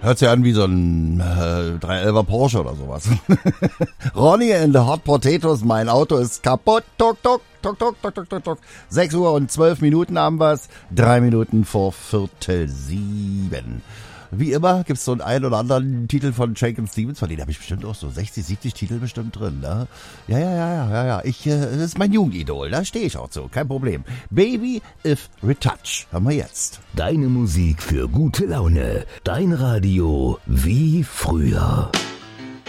Hört sich an wie so ein 311er Porsche oder sowas. Ronnie and the Hot Potatoes, mein Auto ist kaputt. Tok, tok, tok, tok, tok, tok, tok, tok. 6 Uhr und 12 Minuten haben wir's. 3 Minuten vor 6:45. Wie immer gibt's so einen oder anderen Titel von Shakin' Stevens, von denen habe ich bestimmt auch so 60, 70 Titel bestimmt drin, ne? Ja. Das ist mein Jugendidol, da stehe ich auch so, kein Problem. Baby If Retouch, haben wir jetzt. Deine Musik für gute Laune. Dein Radio wie früher.